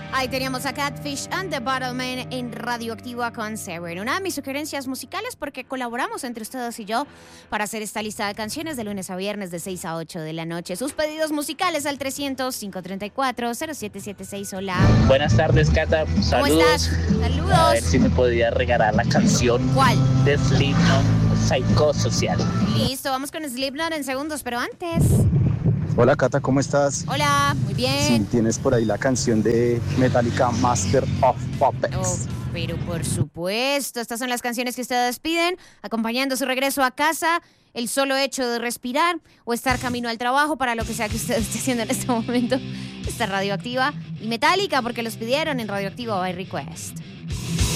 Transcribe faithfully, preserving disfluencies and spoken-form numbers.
Ahí teníamos a Catfish and the Bottlemen en Radioactiva con Severin. Una de mis sugerencias musicales porque colaboramos entre ustedes y yo para hacer esta lista de canciones de lunes a viernes de seis a ocho de la noche. Sus pedidos musicales al trescientos, cinco treinta y cuatro, cero siete setenta y seis. Hola. Buenas tardes, Cata. Saludos. ¿Cómo estás? Saludos. A ver si me podía regalar la canción. ¿Cuál? De Slipknot, Psicosocial. Listo, vamos con Slipknot en segundos, pero antes... Hola Cata, ¿cómo estás? Hola, muy bien. Sí, tienes por ahí la canción de Metallica, Master of Puppets. Oh, pero por supuesto, estas son las canciones que ustedes piden, acompañando su regreso a casa, el solo hecho de respirar o estar camino al trabajo, para lo que sea que usted esté haciendo en este momento. Está Radioactiva y Metallica, porque los pidieron en Radioactiva by Request.